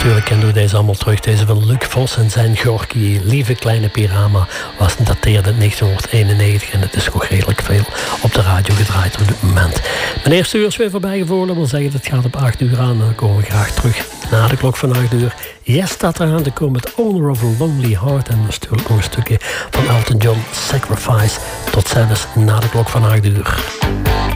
Natuurlijk kennen we deze allemaal terug. Deze van Luc Vos en zijn Gorky. Lieve kleine Pirama was dateerde in 1991 en het is nog redelijk veel op de radio gedraaid op dit moment. Mijn eerste uur is weer voorbij gevlogen. Dat wil zeggen dat het gaat op 8 uur aan. Dan komen we graag terug na de klok van 8 uur. Yes staat eraan te komen met Owner of a Lonely Heart en natuurlijk nog een stukje van Elton John, Sacrifice. Tot zelfs na de klok van 8 uur.